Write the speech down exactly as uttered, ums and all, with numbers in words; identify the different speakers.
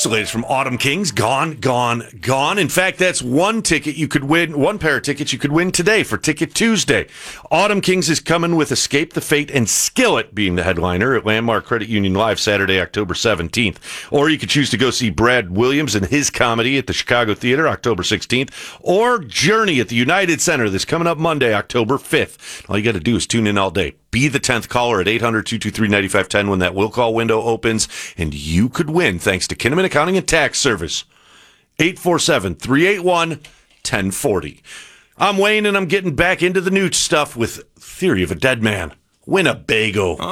Speaker 1: So, latest from Autumn Kings, gone, gone, gone. In fact, that's one ticket you could win, one pair of tickets you could win today for Ticket Tuesday. Autumn Kings is coming with Escape the Fate and Skillet being the headliner at Landmark Credit Union Live Saturday, October seventeenth. Or you could choose to go see Brad Williams and his comedy at the Chicago Theater, October sixteenth. Or Journey at the United Center this coming up Monday, October fifth. All you got to do is tune in all day. Be the tenth caller at eight hundred, two two three, nine five one zero when that will call window opens, and you could win thanks to Kinnaman Accounting and Tax Service. eight four seven, three eight one, one zero four zero. I'm Wayne, and I'm getting back into the new stuff with Theory of a Dead Man. Winnebago.